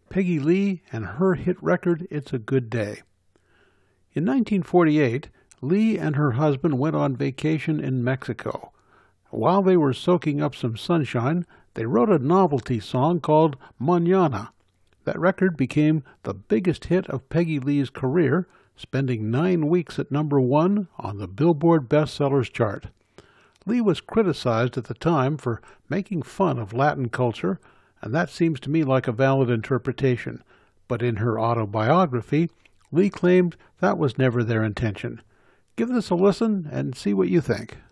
Peggy Lee and her hit record, It's a Good Day. In 1948, Lee and her husband went on vacation in Mexico. While they were soaking up some sunshine, they wrote a novelty song called Mañana. That record became the biggest hit of Peggy Lee's career, spending 9 weeks at #1 on the Billboard Bestsellers chart. Lee was criticized at the time for making fun of Latin culture, and that seems to me like a valid interpretation. But in her autobiography, Lee claimed that was never their intention. Give this a listen and see what you think.